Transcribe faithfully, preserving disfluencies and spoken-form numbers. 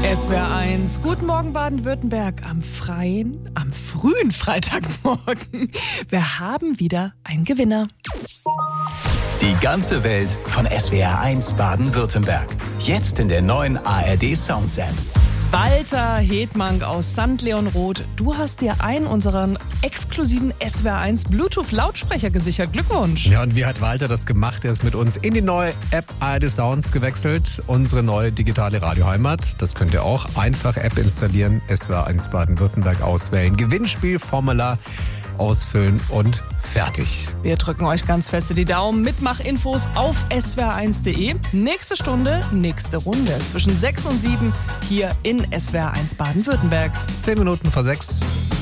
S W R eins. Guten Morgen Baden-Württemberg am freien, am frühen Freitagmorgen. Wir haben wieder einen Gewinner. Die ganze Welt von S W R eins Baden-Württemberg. Jetzt in der neuen A R D Sounds App. Walter Hedmann aus Sankt Leonroth, du hast dir einen unserer exklusiven S W R eins Bluetooth-Lautsprecher gesichert. Glückwunsch! Ja, und wie hat Walter das gemacht? Er ist mit uns in die neue App A R D Sounds gewechselt. Unsere neue digitale Radioheimat. Das könnt ihr auch. Einfach App installieren, S W R eins Baden-Württemberg auswählen, Gewinnspielformular ausfüllen und fertig. Wir drücken euch ganz feste die Daumen. Mitmachinfos auf S W R eins punkt de. Nächste Stunde, nächste Runde. Zwischen sechs und sieben hier in S W R eins Baden-Württemberg. Zehn Minuten vor sechs.